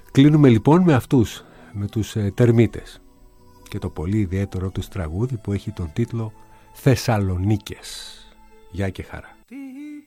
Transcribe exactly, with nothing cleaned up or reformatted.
Κλείνουμε λοιπόν με αυτούς, με τους ε, Τερμίτες και το πολύ ιδιαίτερο τους τραγούδι που έχει τον τίτλο Θεσσαλονίκες. Γεια και χαρά.